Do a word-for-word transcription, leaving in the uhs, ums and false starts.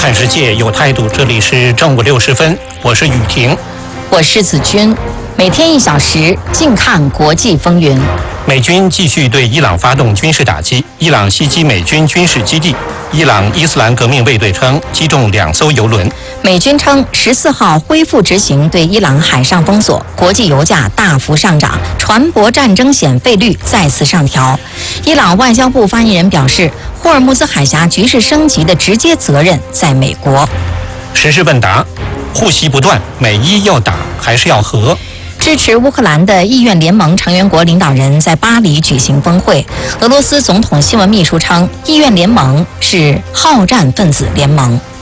看世界有态度，这里是正午六时分，我是雨婷， 我是子君，每天一小时，静看国际风云。 美军继续对伊朗发动军事打击，伊朗袭击美军军事基地。伊朗伊斯兰革命卫队称击中两艘油轮。 美军称十四号恢复执行对伊朗海上封锁，国际油价大幅上涨，船舶战争险费率再次上调。伊朗外交部发言人表示，霍尔木兹海峡局势升级的直接责任在美国。 时事问答：护袭不断，美伊要打还是要和？ 支持乌克兰的意愿联盟成员国领导人在巴黎举行峰会。俄罗斯总统新闻秘书称，意愿联盟是好战分子联盟。